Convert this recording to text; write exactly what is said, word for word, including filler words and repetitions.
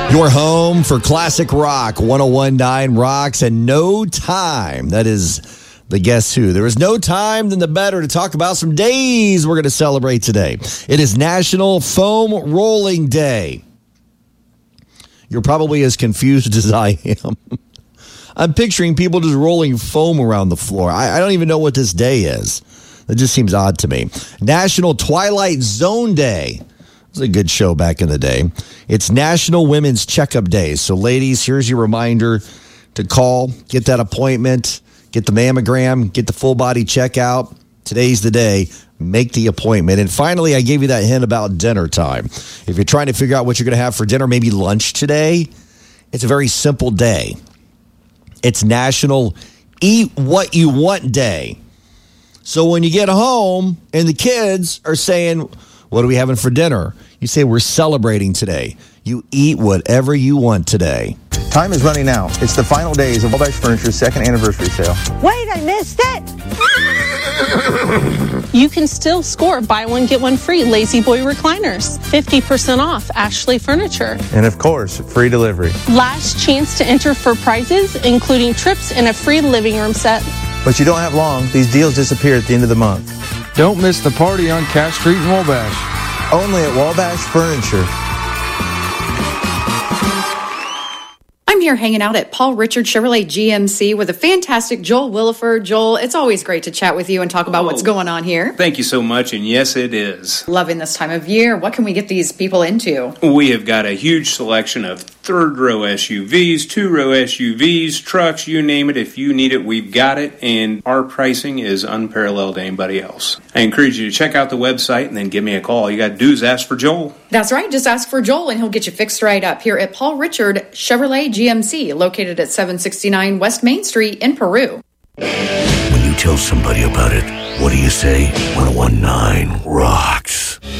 Your home for classic rock, one oh one point nine Rocks, and no time. That is the Guess Who. There is no time than the better to talk about some days we're going to celebrate today. It is National Foam Rolling Day. You're probably as confused as I am. I'm picturing people just rolling foam around the floor. I, I don't even know what this day is. That just seems odd to me. National Twilight Zone Day. It was a good show back in the day. It's National Women's Checkup Day. So, ladies, here's your reminder to call, get that appointment, get the mammogram, get the full body checkout. Today's the day. Make the appointment. And finally, I gave you that hint about dinner time. If you're trying to figure out what you're going to have for dinner, maybe lunch today, it's a very simple day. It's National Eat What You Want Day. So when you get home and the kids are saying, what are we having for dinner? You say, we're celebrating today. You eat whatever you want today. Time is running out. It's the final days of Wabash Furniture's second anniversary sale. Wait, I missed it! You can still score buy one, get one free Lazy Boy recliners. fifty percent off Ashley Furniture. And of course, free delivery. Last chance to enter for prizes, including trips and a free living room set. But you don't have long. These deals disappear at the end of the month. Don't miss the party on Cass Street in Wabash. Only at Wabash Furniture. I'm here hanging out at Paul Richard Chevrolet G M C with a fantastic Joel Williford. Joel, it's always great to chat with you and talk about oh, what's going on here. Thank you so much, and yes, it is. Loving this time of year. What can we get these people into? We have got a huge selection of third-row S U Vs, two-row S U Vs, trucks, you name it. If you need it, we've got it, and our pricing is unparalleled to anybody else. I encourage you to check out the website and then give me a call. All you got to do is ask for Joel. That's right. Just ask for Joel, and he'll get you fixed right up here at Paul Richard Chevrolet G M C, located at seven sixty-nine West Main Street in Peru. When you tell somebody about it, what do you say? one oh one point nine Rocks.